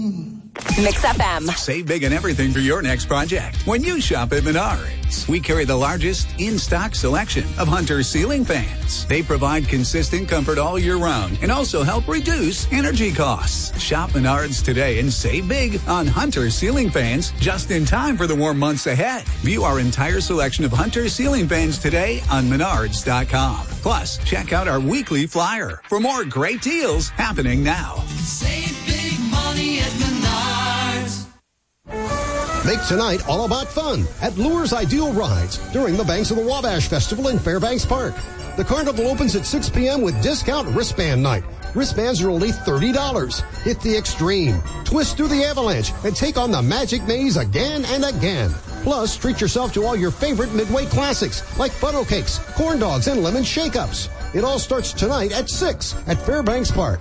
Mix FM. Save big on everything for your next project when you shop at Menards. We carry the largest in-stock selection of Hunter ceiling fans. They provide consistent comfort all year round and also help reduce energy costs. Shop Menards today and save big on Hunter ceiling fans just in time for the warm months ahead. View our entire selection of Hunter ceiling fans today on Menards.com. Plus, check out our weekly flyer for more great deals happening now. Save big money at Menards. Make tonight all about fun at Lure's Ideal Rides during the Banks of the Wabash Festival in Fairbanks Park. The carnival opens at 6 p.m. with discount wristband night. Wristbands are only $30. Hit the extreme, twist through the avalanche, and take on the Magic Maze again and again. Plus, treat yourself to all your favorite Midway classics like funnel cakes, corn dogs, and lemon shake-ups. It all starts tonight at 6 at Fairbanks Park.